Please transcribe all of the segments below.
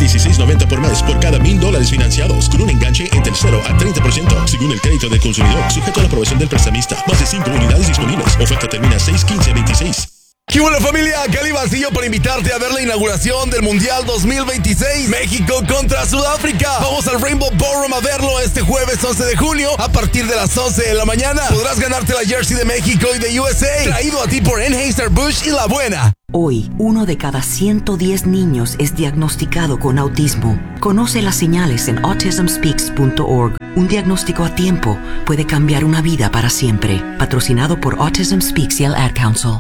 $16.90 por mes por cada $1,000 financiados, con un enganche entre el 0 a 30%, según el crédito del consumidor, sujeto a la aprobación del prestamista. Más de 5 unidades disponibles. Oferta termina 6/15/26. ¡Qué buena familia! Cali Basillo para invitarte a ver la inauguración del Mundial 2026. México contra Sudáfrica. Vamos al Rainbow Ballroom a verlo este jueves 11 de junio a partir de las 11 de la mañana. Podrás ganarte la jersey de México y de USA. Traído a ti por Anheuser-Busch y La Buena. Hoy, 1 de cada 110 niños es diagnosticado con autismo. Conoce las señales en autismspeaks.org. Un diagnóstico a tiempo puede cambiar una vida para siempre. Patrocinado por Autism Speaks y el Ad Council.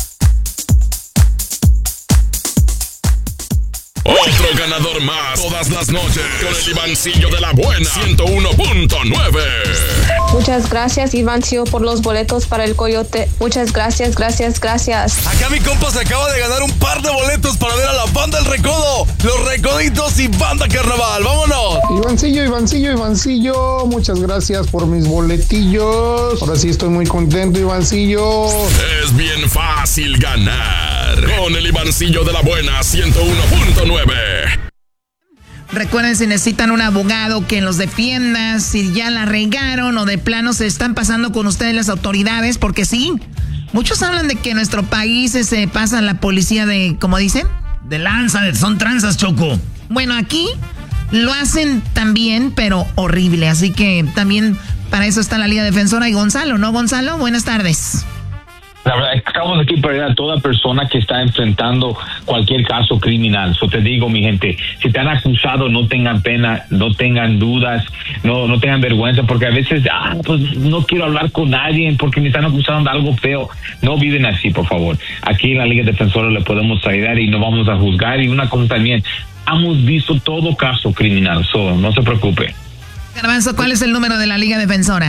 Otro ganador más todas las noches con el Ivancillo de la Buena 101.9. Muchas gracias, Ivancillo, por los boletos para el Coyote. Muchas gracias. Acá mi compa se acaba de ganar un par de boletos para ver a la Banda El Recodo, Los Recoditos y Banda Carnaval. ¡Vámonos! Ivancillo, muchas gracias por mis boletillos. Ahora sí estoy muy contento, Ivancillo. Es bien fácil ganar con el Ivancillo de la Buena 101.9. Recuerden, si necesitan un abogado que los defienda, si ya la regaron o de plano se están pasando con ustedes las autoridades, porque sí, muchos hablan de que en nuestro país se pasa la policía de, ¿cómo dicen? De lanza, son tranzas, Choco. Bueno, aquí lo hacen también, pero horrible, así que también para eso está la Liga Defensora y Gonzalo, ¿no, Gonzalo? Buenas tardes. La verdad, estamos aquí para ayudar a toda persona que está enfrentando cualquier caso criminal. So te digo, mi gente, si te han acusado, no tengan pena, no tengan dudas, no tengan vergüenza, porque a veces, pues no quiero hablar con nadie porque me están acusando de algo feo. No viven así, por favor. Aquí en la Liga Defensora le podemos ayudar y no vamos a juzgar. Y una cosa también, hemos visto todo caso criminal, so no se preocupe. Garbanzo, ¿cuál es el número de la Liga Defensora?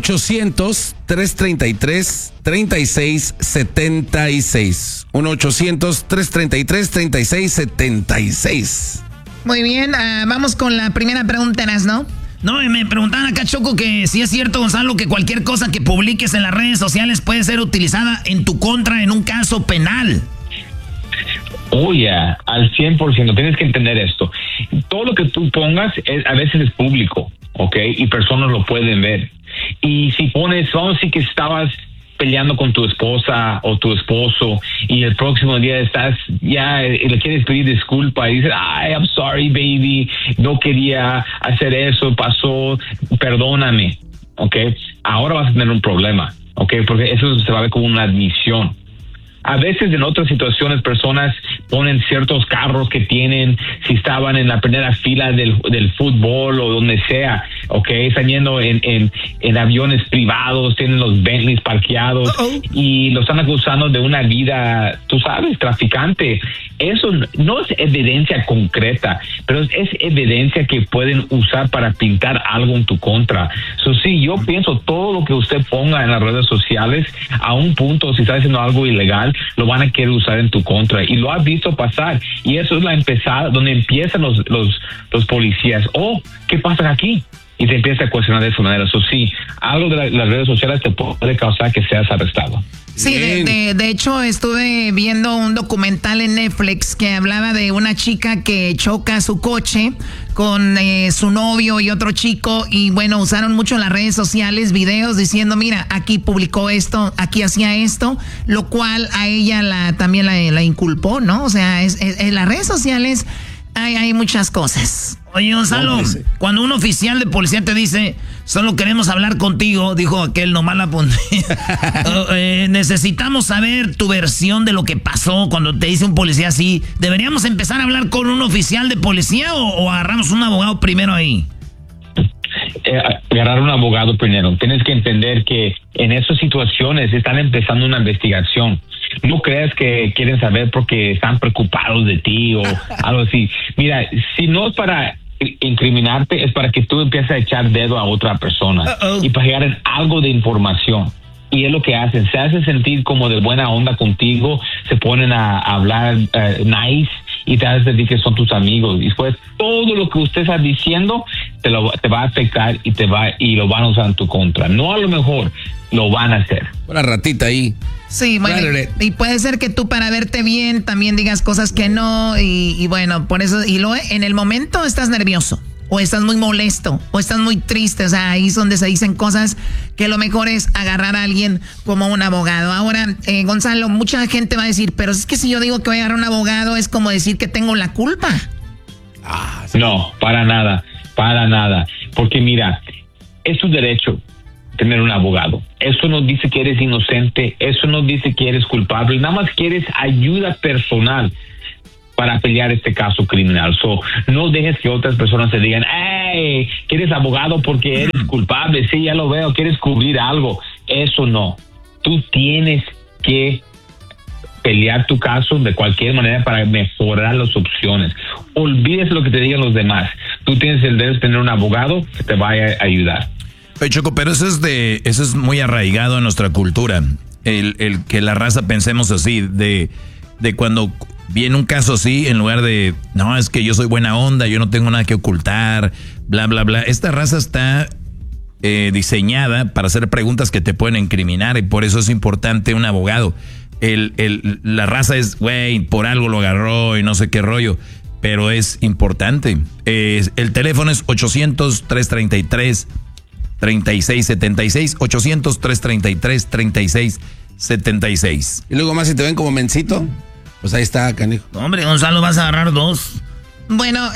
1-800-333-3676. 1-800-333-3676. Muy bien, vamos con la primera pregunta, ¿no? No, y me preguntaban acá, Choco, que si es cierto, Gonzalo, que cualquier cosa que publiques en las redes sociales puede ser utilizada en tu contra en un caso penal. Oh, yeah, al 100%. Tienes que entender esto. Todo lo que tú pongas a veces es público, ¿ok? Y personas lo pueden ver. Y si pones, vamos a decir que estabas peleando con tu esposa o tu esposo y el próximo día estás ya le quieres pedir disculpa y dices, I'm sorry, baby, no quería hacer eso, pasó, perdóname, ¿ok? Ahora vas a tener un problema, ¿ok? Porque eso se va a ver como una admisión. A veces en otras situaciones personas ponen ciertos carros que tienen, si estaban en la primera fila del fútbol o donde sea, okay, están yendo en aviones privados, tienen los Bentleys parqueados y lo están acusando de una vida, tú sabes, traficante. Eso no es evidencia concreta, pero es evidencia que pueden usar para pintar algo en tu contra. So, sí, yo pienso todo lo que usted ponga en las redes sociales, a un punto, si está haciendo algo ilegal, lo van a querer usar en tu contra. Y lo has visto pasar. Y eso es la empezada, donde empiezan los policías. ¿Qué pasa aquí? Y te empieza a cuestionar de esa manera. Eso sí, algo de las redes sociales te puede causar que seas arrestado. Sí, de hecho estuve viendo un documental en Netflix que hablaba de una chica que choca su coche con su novio y otro chico y bueno, usaron mucho las redes sociales videos diciendo, mira, aquí publicó esto, aquí hacía esto, lo cual a ella también la inculpó, ¿no? O sea, en las redes sociales hay muchas cosas. Oye, Gonzalo, cuando un oficial de policía te dice, solo queremos hablar contigo, dijo aquel, nomás la pondría. Necesitamos saber tu versión de lo que pasó cuando te dice un policía así. ¿Deberíamos empezar a hablar con un oficial de policía o agarramos un abogado primero ahí? Agarrar un abogado primero. Tienes que entender que en esas situaciones están empezando una investigación. No creas que quieren saber porque están preocupados de ti o algo así. Mira, si no es para incriminarte, es para que tú empieces a echar dedo a otra persona y para llegar a algo de información. Y es lo que hacen, se hacen sentir como de buena onda contigo, se ponen a hablar nice y te hacen sentir que son tus amigos. Y después todo lo que usted está diciendo te va a afectar y lo van a usar en tu contra. No, a lo mejor lo van a hacer. Una ratita ahí. Sí, bueno, y puede ser que tú para verte bien también digas cosas que no, y bueno, por eso, y luego en el momento estás nervioso, o estás muy molesto, o estás muy triste, o sea, ahí es donde se dicen cosas que lo mejor es agarrar a alguien como un abogado. Ahora, Gonzalo, mucha gente va a decir, pero es que si yo digo que voy a agarrar a un abogado, es como decir que tengo la culpa. No, para nada, porque mira, es tu derecho tener un abogado. Eso no dice que eres inocente, eso no dice que eres culpable, nada más quieres ayuda personal para pelear este caso criminal. So, no dejes que otras personas te digan, hey, que eres abogado porque eres culpable, sí, ya lo veo, quieres cubrir algo. Eso no. Tú tienes que pelear tu caso de cualquier manera para mejorar las opciones. Olvídese lo que te digan los demás. Tú tienes el deber de tener un abogado que te vaya a ayudar. Choco, pero eso es muy arraigado en nuestra cultura. El que la raza pensemos así, de cuando viene un caso así, en lugar de, no, es que yo soy buena onda, yo no tengo nada que ocultar, bla, bla, bla. Esta raza está diseñada para hacer preguntas que te pueden incriminar, y por eso es importante un abogado. La raza es, güey, por algo lo agarró y no sé qué rollo, pero es importante. El teléfono es 800-333-3676, 800-333-3676. Y luego más si te ven como mencito, pues ahí está, canijo. Hombre, Gonzalo, vas a agarrar dos. Bueno,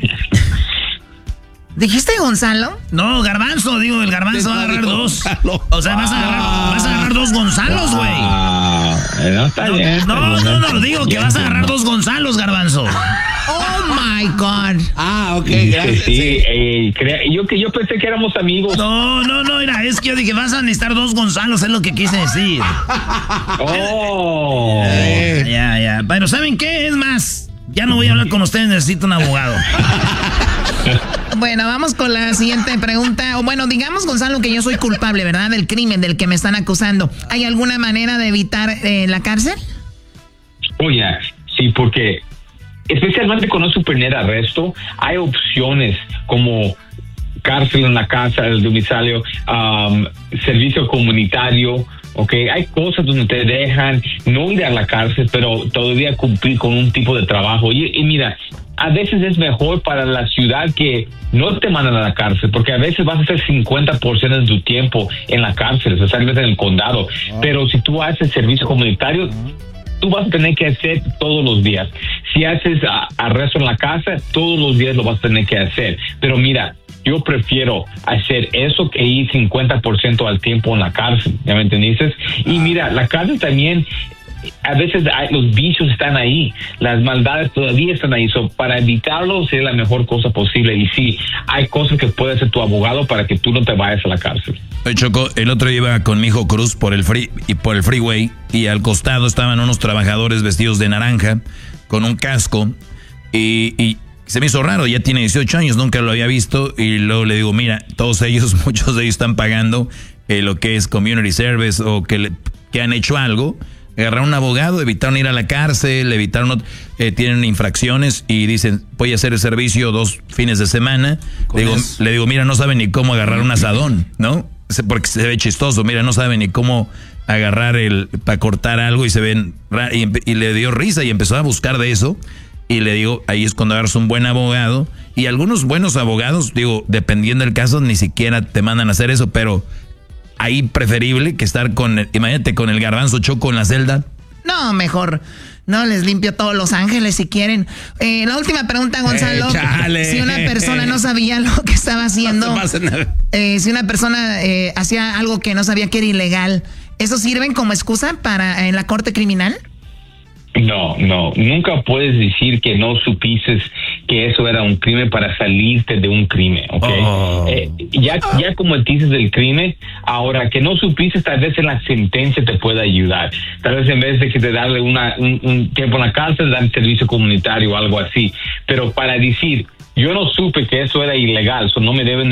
¿dijiste Gonzalo? No, Garbanzo, digo, el Garbanzo va a agarrar dos. O sea, vas a agarrar dos Gonzalos, güey. No, está bien. No, digo que vas a agarrar dos Gonzalos, Garbanzo. Oh my God. Ok, gracias. Sí, yo pensé que éramos amigos. No, mira, es que yo dije, vas a necesitar dos Gonzalos, es lo que quise decir. Oh. Ya. Pero ¿saben qué? Es más, ya no voy a hablar con ustedes, necesito un abogado. Bueno, vamos con la siguiente pregunta. O bueno, digamos, Gonzalo, que yo soy culpable, ¿verdad? Del crimen del que me están acusando. ¿Hay alguna manera de evitar la cárcel? Oye, sí, porque especialmente con un primer arresto, hay opciones como cárcel en la casa, el domicilio, servicio comunitario, okay. Hay cosas donde te dejan no ir a la cárcel, pero todavía cumplir con un tipo de trabajo. Y mira, a veces es mejor para la ciudad que no te mandan a la cárcel, porque a veces vas a hacer 50% de tu tiempo en la cárcel, especialmente en el condado. Pero si tú haces servicio comunitario, tú vas a tener que hacer todos los días. Si haces arresto en la casa, todos los días lo vas a tener que hacer. Pero mira, yo prefiero hacer eso que ir 50% al tiempo en la cárcel, ¿ya me entendiste? Y mira, la cárcel también, a veces los vicios están ahí, las maldades todavía están ahí. So, para evitarlo sería la mejor cosa posible. Y sí, hay cosas que puede hacer tu abogado para que tú no te vayas a la cárcel. Choco, el otro iba con mi hijo Cruz por el freeway, y al costado estaban unos trabajadores vestidos de naranja con un casco, y se me hizo raro. Ya tiene 18 años, nunca lo había visto, y luego le digo, mira, muchos de ellos están pagando lo que es community service, o que han hecho algo. Agarraron un abogado, evitaron ir a la cárcel, tienen infracciones y dicen, voy a hacer el servicio 2 fines de semana. Le digo, mira, no saben ni cómo agarrar un asadón, ¿no? Porque se ve chistoso, mira, no saben ni cómo agarrar para cortar algo, y se ven, y le dio risa y empezó a buscar de eso. Y le digo, ahí es cuando agarras un buen abogado, y algunos buenos abogados, digo, dependiendo del caso, ni siquiera te mandan a hacer eso, pero ahí preferible que estar imagínate, con el Garbanzo, Choco en la celda. No, mejor no, les limpio todos Los Ángeles si quieren. La última pregunta, Gonzalo. Si una persona no sabía lo que estaba haciendo, si una persona hacía algo que no sabía que era ilegal, ¿eso sirve como excusa en la corte criminal? No, nunca puedes decir que no supiste que eso era un crimen para salirte de un crimen, ¿ok? Ya cometiste el crimen, ahora que no supiste, tal vez en la sentencia te pueda ayudar. Tal vez en vez de que te darle un tiempo en la cárcel, dar servicio comunitario o algo así. Pero para decir, yo no supe que eso era ilegal, eso no me deben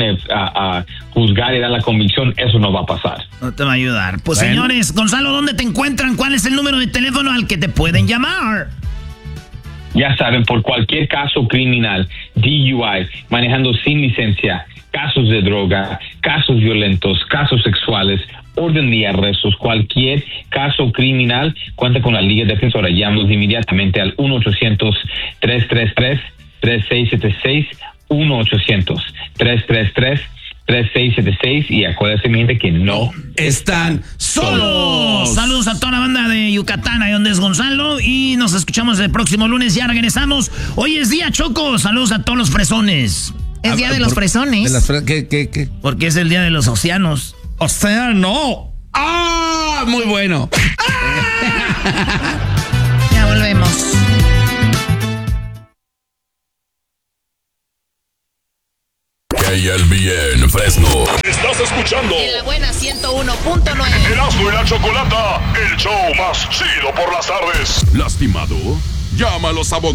juzgar y dar la convicción, eso no va a pasar. No te va a ayudar. Pues bueno, señores, Gonzalo, ¿dónde te encuentran? ¿Cuál es el número de teléfono al que te pueden llamar? Ya saben, por cualquier caso criminal, DUI, manejando sin licencia, casos de droga, casos violentos, casos sexuales, orden de arrestos, cualquier caso criminal, cuenta con la Liga Defensora. Llámanos inmediatamente al 1-800-333-3676, 1-800-333-3676, y acuérdense, mi gente, que no están solos. Saludos a toda la banda de Yucatán, ahí donde es Gonzalo, y nos escuchamos el próximo lunes. Ya regresamos. Hoy es día, Choco. Saludos a todos los fresones. Es día de los fresones. ¿Qué? Porque es el día de los océanos. ¡Océano! ¡Ah! Muy bueno. Ya volvemos. KLBN Fresno. Estás escuchando En la buena 101.9. Erasmo y la Chocolata, el show más chido por las tardes. ¿Lastimado? Llama a los abogados.